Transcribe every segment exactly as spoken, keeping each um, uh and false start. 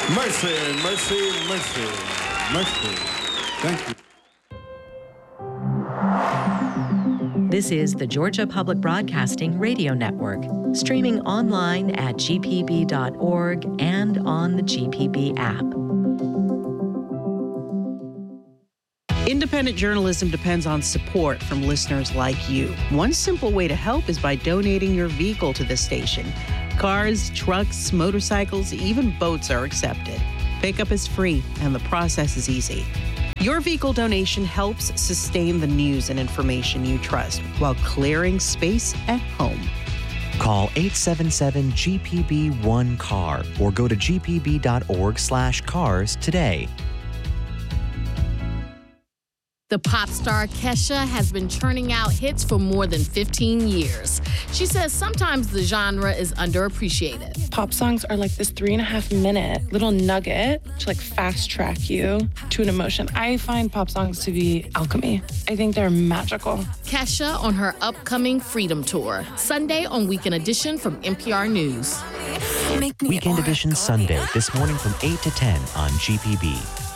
Mercy, mercy, mercy, mercy. Thank you. This is the Georgia Public Broadcasting Radio Network, streaming online at g p b dot org and on the G P B app. Independent journalism depends on support from listeners like you. One simple way to help is by donating your vehicle to the station. Cars, trucks, motorcycles, even boats are accepted. Pickup is free, and the process is easy. Your vehicle donation helps sustain the news and information you trust while clearing space at home. Call eight seven seven G P B one C A R or go to g p b dot org slash cars today. The pop star Kesha has been churning out hits for more than fifteen years. She says sometimes the genre is underappreciated. Pop songs are like this three and a half minute little nugget to like fast track you to an emotion. I find pop songs to be alchemy. I think they're magical. Kesha on her upcoming Freedom Tour, Sunday on Weekend Edition from N P R News. Weekend Edition Sunday, this morning from eight to ten on G P B.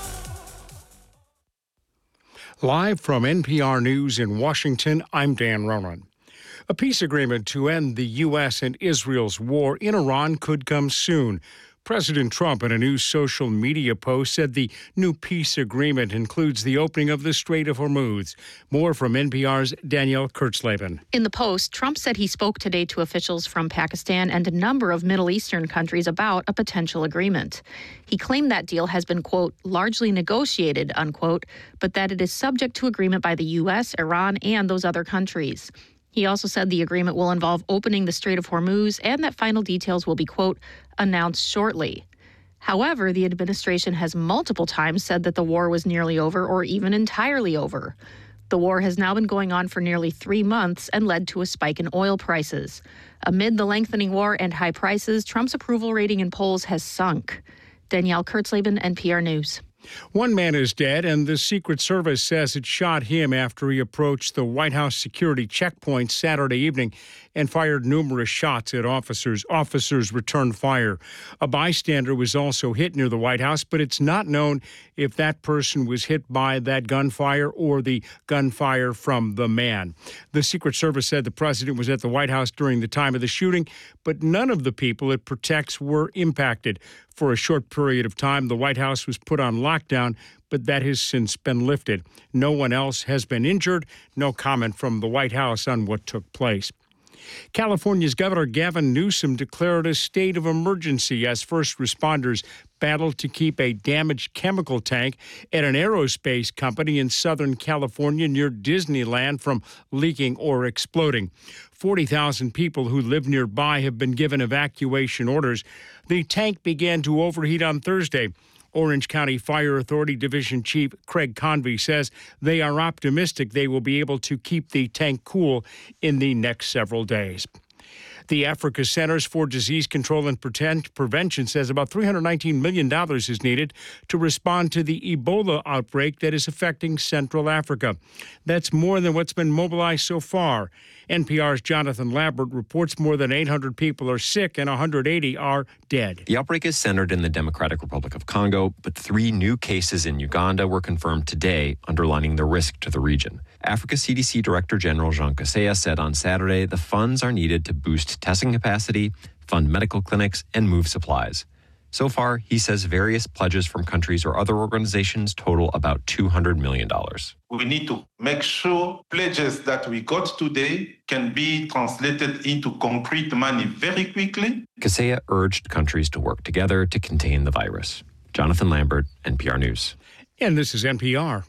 Live from N P R News in Washington, I'm Dan Ronan. A peace agreement to end the U S and Israel's war in Iran could come soon. President Trump, in a new social media post, said the new peace agreement includes the opening of the Strait of Hormuz. More from N P R's Danielle Kurtzleben. In the post, Trump said he spoke today to officials from Pakistan and a number of Middle Eastern countries about a potential agreement. He claimed that deal has been, quote, largely negotiated, unquote, but that it is subject to agreement by the U S, Iran, and those other countries. He also said the agreement will involve opening the Strait of Hormuz and that final details will be, quote, announced shortly. However, the administration has multiple times said that the war was nearly over or even entirely over. The war has now been going on for nearly three months and led to a spike in oil prices. Amid the lengthening war and high prices, Trump's approval rating in polls has sunk. Danielle Kurtzleben, N P R News. One man is dead, and the Secret Service says it shot him after he approached the White House security checkpoint Saturday evening and fired numerous shots at officers. Officers returned fire. A bystander was also hit near the White House, but it's not known if that person was hit by that gunfire or the gunfire from the man. The Secret Service said the president was at the White House during the time of the shooting, but none of the people it protects were impacted. For a short period of time, the White House was put on lockdown, but that has since been lifted. No one else has been injured. No comment from the White House on what took place. California's Governor Gavin Newsom declared a state of emergency as first responders battled to keep a damaged chemical tank at an aerospace company in Southern California near Disneyland from leaking or exploding. forty thousand people who live nearby have been given evacuation orders. The tank began to overheat on Thursday. Orange County Fire Authority Division Chief Craig Convey says they are optimistic they will be able to keep the tank cool in the next several days. The Africa Centers for Disease Control and Prevention says about three hundred nineteen million dollars is needed to respond to the Ebola outbreak that is affecting Central Africa. That's more than what's been mobilized so far. N P R's Jonathan Lambert reports more than eight hundred people are sick and one hundred eighty are dead. The outbreak is centered in the Democratic Republic of Congo, but three new cases in Uganda were confirmed today, underlining the risk to the region. Africa C D C Director General Jean Kaseya said on Saturday the funds are needed to boost testing capacity, fund medical clinics, and move supplies. So far, he says various pledges from countries or other organizations total about two hundred million dollars. We need to make sure pledges that we got today can be translated into concrete money very quickly. Kaseya urged countries to work together to contain the virus. Jonathan Lambert, N P R News. And this is N P R.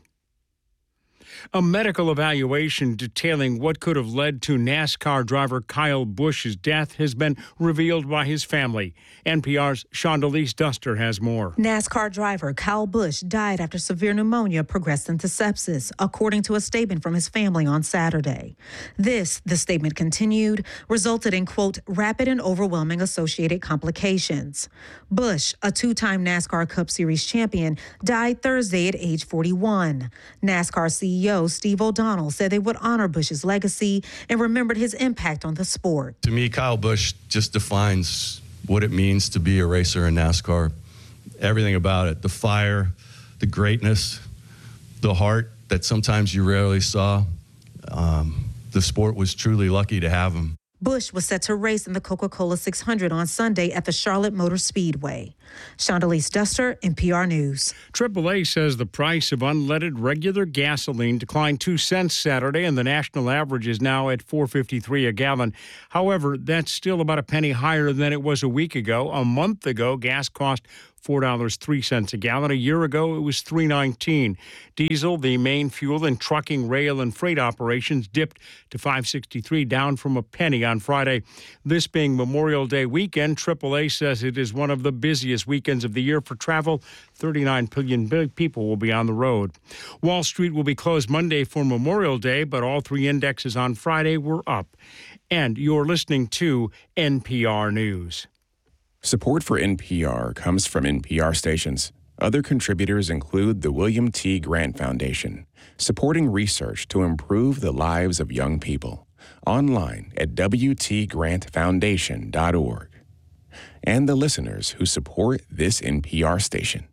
A medical evaluation detailing what could have led to NASCAR driver Kyle Busch's death has been revealed by his family. N P R's Shondelise Duster has more. NASCAR driver Kyle Busch died after severe pneumonia progressed into sepsis, according to a statement from his family on Saturday. This, the statement continued, resulted in, quote, rapid and overwhelming associated complications. Busch, a two-time NASCAR Cup Series champion, died Thursday at age forty-one. NASCAR C E O Steve O'Donnell said they would honor Busch's legacy and remembered his impact on the sport. To me, Kyle Busch just defines what it means to be a racer in NASCAR. everything about it. The fire, the greatness, the heart that sometimes you rarely saw. Um, the sport was truly lucky to have him. Busch was set to race in the Coca-Cola six hundred on Sunday at the Charlotte Motor Speedway. Shondalise Duster, N P R News. triple A says the price of unleaded regular gasoline declined two cents Saturday, and the national average is now at four fifty-three a gallon. However, that's still about a penny higher than it was a week ago. A month ago, gas cost four dollars and three cents a gallon. A year ago, it was three nineteen. Diesel, the main fuel in trucking, rail, and freight operations, dipped to five sixty-three, down from a penny on Friday. This being Memorial Day weekend, triple A says it is one of the busiest weekends of the year for travel. thirty-nine million people will be on the road. Wall Street will be closed Monday for Memorial Day, but all three indexes on Friday were up. And you're listening to N P R News. Support for N P R comes from N P R stations. Other contributors include the William T. Grant Foundation, supporting research to improve the lives of young people. Online at w t grant foundation dot org. And the listeners who support this N P R station.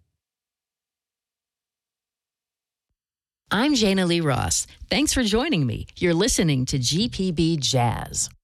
I'm Jana Lee Ross. Thanks for joining me. You're listening to G P B Jazz.